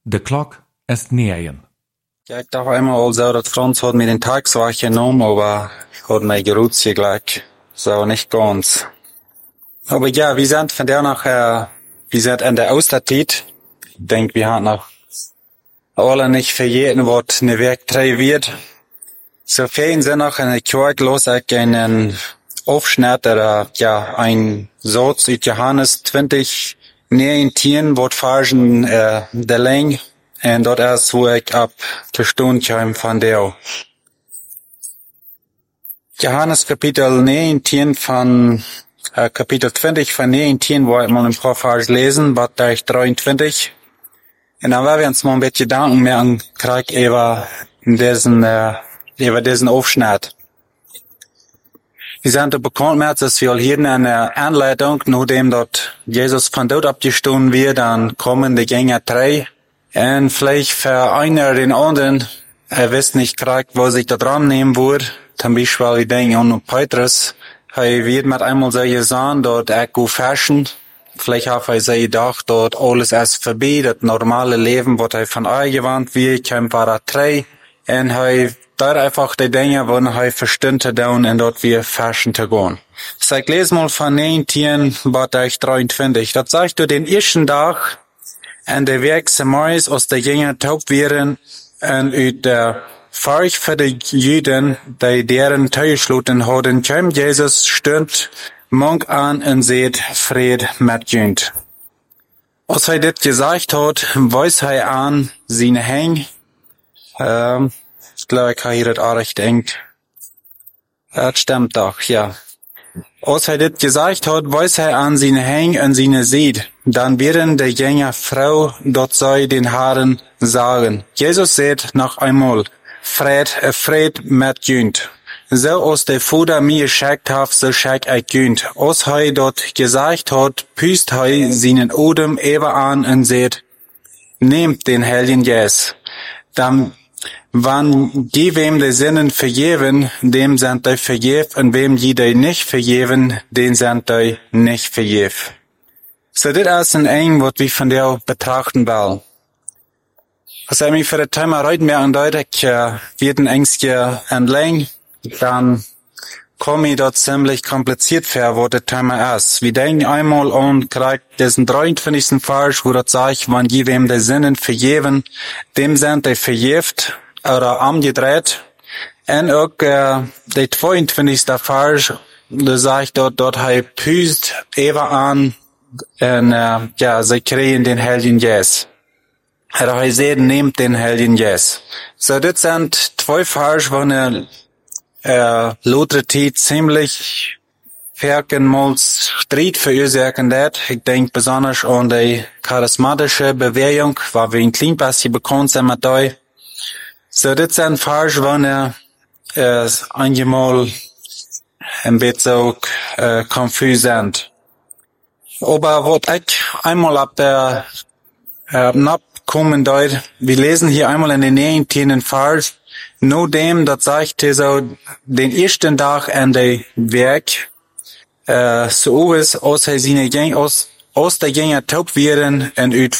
De klok is 9. Ja, ik dacht einmal so, dass Franz hat mir den Tagswach genommen, aber hat mir gerutscht gleich. So, nicht ganz. Aber ja, wir sind von der noch, wir sind in der Osterzeit. Ich denke, wir haben noch alle nicht verjährt, was eine Werk 3 wird. So vielen sind noch in der Kirche los, einen Aufschnitt, ja, ein Satz aus Johannes 20, 19, wird fargen, der Länge. En dat is hoe ik ab de stund kwam van deel. Johannes kapitel 19 van kapitel 20 van 19 wil ik mal een paar vers lezen, wat daar 23. En dan werden we ons mal een beetje Gedanken machen, krijg über diesen Aufschnitt. Wir sind bekannt mit, dass wir hier eine Anleitung, nachdem dort Jesus von dort abgestoßen wird, dann kommen die Gänger 3. En vielleicht für einer den anderen, wisst nicht gerade, wo sich da dran nehmen würde. Zum Beispiel, ich denke an Petrus. Er wird mit einmal so gesagt, dort gut fashion. Vielleicht hat er sich gedacht, dort alles ist vorbei, das normale Leben, was er von euch gewandt wird, kommt war 3. En er dort einfach die Dinge, wo er verstündet hat, und dort wir fashion zu gehen. So, ich lese mal von 19, was 23. Das sagt du den ersten Tag, en de werk Samaris aus der Jünger taub wären, en uit der Furcht für die Juden, die deren Teuerschluten hadden, kam Jesus stund Munk an en seht Fried mit Jünd. Als hij dit gesagt hat, weist hij an seine Häng. Ich glaube, ich habe hier das auch recht denkt. Das stimmt doch, ja. Als hij dit gesagt hat, weist hij an seine Häng en seine Seed. Dann werden der Jünger Frau dort sei den Haaren sagen. Jesus sagt noch einmal, Fried mit Jünd. So aus der Vater mir schickt hat, so schickt ich Jünd. Als hij dort gesagt hat, püst hij seinen Odem eber an und sagt, nehmt den Heiligen Geist. Dann, wann die wem die Sinnen vergeben, dem sind die vergeben, und wem die nicht vergeben, den sind die nicht vergeben. So, das ist ein Eng, was wir von der betrachten wollen. Als ich mich für das Thema heute mehr andeutig, wird ein Engstje entlang, dann komme ich dort ziemlich kompliziert vor, was das Thema ist. Wir denken einmal an, kriegt diesen 23. Vers, wo das sagt, wenn die wem die Sinnen vergeben, dem sind die vergeben, oder umgedreht. Und auch, der 22. Vers, da sagt dort hij püst even an, en ja, sie kriegen den Heiligen Geist. Er sagt, nehmt den Heiligen Geist. So, das sind 2 Vers, wo eine lautere Zeit ziemlich verkenmals Streit verursachen hat. Ich denke besonders an die charismatische Bewegung, weil wir in klein bisschen bekannt sind mit euch. So, das sind Vers, wo eine einmal ein bisschen so konfus sind. Aber was ich einmal ab der abkommen deut, wir lesen hier einmal in den 19. Vers, nur dem, das sagt so, den ersten Tag an der Werk, so ist, aus der Jünger taub werden, und